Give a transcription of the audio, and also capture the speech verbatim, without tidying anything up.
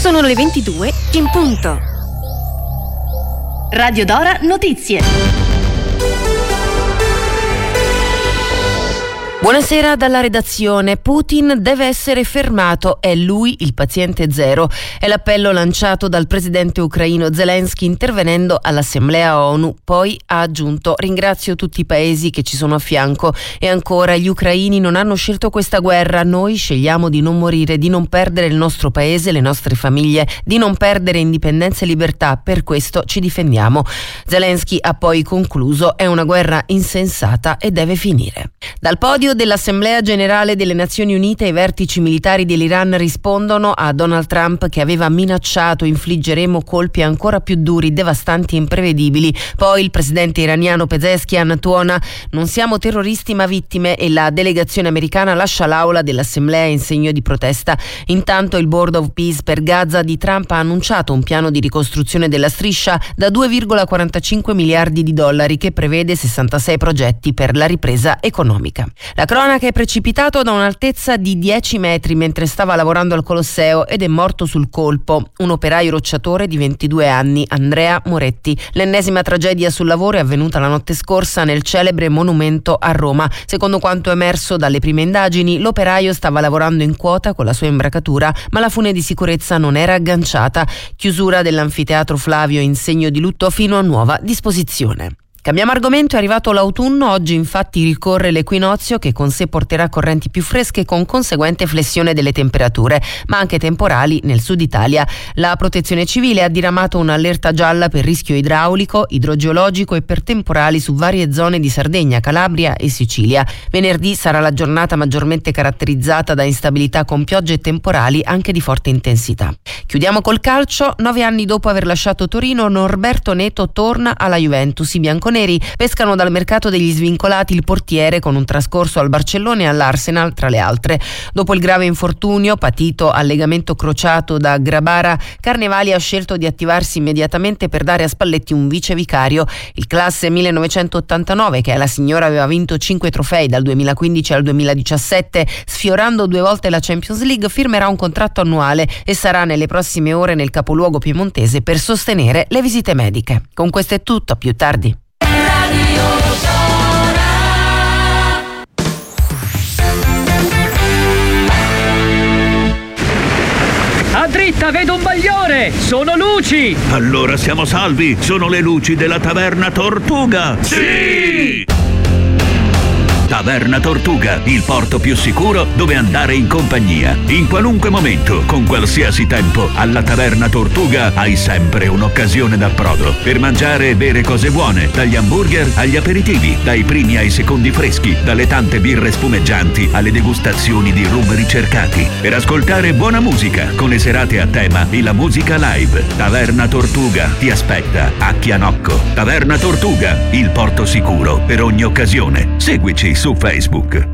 Sono le ventidue in punto. Radio Dora Notizie. Buonasera dalla redazione. Putin deve essere fermato, è lui il paziente zero. È l'appello lanciato dal presidente ucraino Zelensky intervenendo all'Assemblea ONU. Poi ha aggiunto: ringrazio tutti i paesi che ci sono a fianco. E ancora, gli ucraini non hanno scelto questa guerra, noi scegliamo di non morire, di non perdere il nostro paese, le nostre famiglie, di non perdere indipendenza e libertà, per questo ci difendiamo. Zelensky ha poi concluso: è una guerra insensata e deve finire. Dal podio dell'Assemblea Generale delle Nazioni Unite i vertici militari dell'Iran rispondono a Donald Trump che aveva minacciato infliggeremo colpi ancora più duri, devastanti e imprevedibili. Poi il presidente iraniano Pezeshkian tuona: non siamo terroristi ma vittime, e la delegazione americana lascia l'aula dell'Assemblea in segno di protesta. Intanto il Board of Peace per Gaza di Trump ha annunciato un piano di ricostruzione della striscia da due virgola quarantacinque miliardi di dollari che prevede sessantasei progetti per la ripresa economica. La La cronaca è precipitato da un'altezza di dieci metri mentre stava lavorando al Colosseo ed è morto sul colpo. Un operaio rocciatore di ventidue anni, Andrea Moretti. L'ennesima tragedia sul lavoro è avvenuta la notte scorsa nel celebre monumento a Roma. Secondo quanto emerso dalle prime indagini, l'operaio stava lavorando in quota con la sua imbracatura, ma la fune di sicurezza non era agganciata. Chiusura dell'anfiteatro Flavio in segno di lutto fino a nuova disposizione. Cambiamo argomento, è arrivato l'autunno, oggi infatti ricorre l'equinozio che con sé porterà correnti più fresche con conseguente flessione delle temperature, ma anche temporali nel sud Italia. La Protezione Civile ha diramato un'allerta gialla per rischio idraulico, idrogeologico e per temporali su varie zone di Sardegna, Calabria e Sicilia. Venerdì sarà la giornata maggiormente caratterizzata da instabilità con piogge e temporali anche di forte intensità. Chiudiamo col calcio, nove anni dopo aver lasciato Torino, Norberto Neto torna alla Juventus. I bianconeri pescano dal mercato degli svincolati il portiere con un trascorso al Barcellona e all'Arsenal tra le altre. Dopo il grave infortunio patito al legamento crociato da Grabara, Carnevali ha scelto di attivarsi immediatamente per dare a Spalletti un vice vicario. Il classe millenovecentottantanove, che alla signora aveva vinto cinque trofei dal duemilaquindici al duemiladiciassette, sfiorando due volte la Champions League, firmerà un contratto annuale e sarà nelle prossime ore nel capoluogo piemontese per sostenere le visite mediche. Con questo è tutto, a più tardi. A dritta vedo un bagliore! Sono luci! Allora siamo salvi! Sono le luci della Taverna Tortuga! Sì! Taverna Tortuga, il porto più sicuro dove andare in compagnia. In qualunque momento, con qualsiasi tempo, alla Taverna Tortuga hai sempre un'occasione d'approdo per mangiare e bere cose buone, dagli hamburger agli aperitivi, dai primi ai secondi freschi, dalle tante birre spumeggianti alle degustazioni di rum ricercati, per ascoltare buona musica con le serate a tema e la musica live. Taverna Tortuga ti aspetta a Chianocco. Taverna Tortuga, il porto sicuro per ogni occasione. Seguici su Facebook.